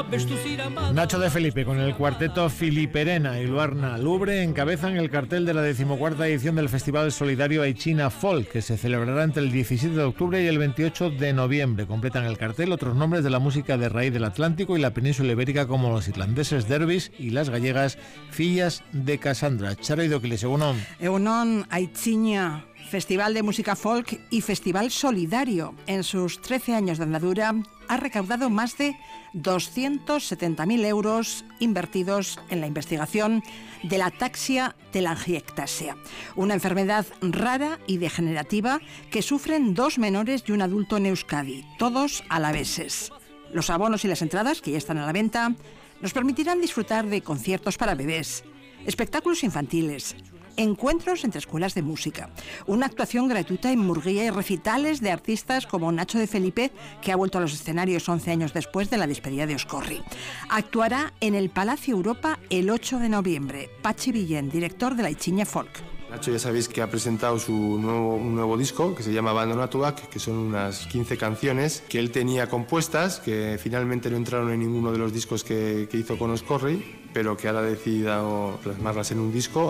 Nacho de Felipe con el cuarteto Filiperena y Luarna Lubre encabezan el cartel de la 14ª edición del Festival Solidario Aichina Folk, que se celebrará entre el 17 de octubre y el 28 de noviembre. Completan el cartel otros nombres de la música de raíz del Atlántico y la península ibérica, como los irlandeses Derbys y las gallegas Fillas de Casandra. Charo Idoquiles, egunon. Egunon, Aichiña, Festival de Música Folk y Festival Solidario. En sus 13 años de andadura ha recaudado más de 270.000 euros invertidos en la investigación de la ataxia telangiectasia, una enfermedad rara y degenerativa que sufren 2 menores y un adulto en Euskadi, todos alaveses. Los abonos y las entradas, que ya están a la venta, nos permitirán disfrutar de conciertos para bebés, espectáculos infantiles, encuentros entre escuelas de música, una actuación gratuita en Murguía y recitales de artistas como Nacho de Felipe, que ha vuelto a los escenarios 11 años después de la despedida de Oscorri. Actuará en el Palacio Europa el 8 de noviembre. Pachi Villén, director de la Aichiña Folk. Nacho, ya sabéis que ha presentado un nuevo disco que se llama Abandonatuak, que son unas 15 canciones que él tenía compuestas, que finalmente no entraron en ninguno de los discos que hizo con Oscorri, pero que ahora ha decidido plasmarlas en un disco.